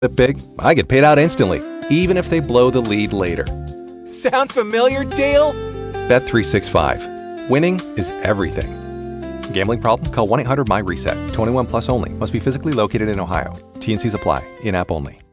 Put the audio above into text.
Bet big, I get paid out instantly, even if they blow the lead later. Sound familiar, Dale? Bet365. Winning is everything. Gambling problem? Call 1-800-MY-RESET. 21 plus only. Must be physically located in Ohio. T&Cs apply. In-app only.